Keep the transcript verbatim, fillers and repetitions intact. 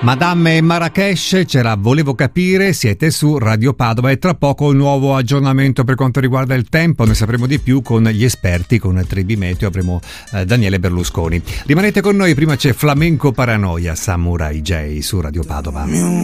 Madame e Marrakesh, ce la volevo capire, siete su Radio Padova e tra poco il nuovo aggiornamento per quanto riguarda il tempo, ne sapremo di più con gli esperti, con Tribi Meteo, avremo eh, Daniele Berlusconi. Rimanete con noi, prima c'è Flamenco Paranoia, Samurai J su Radio Padova.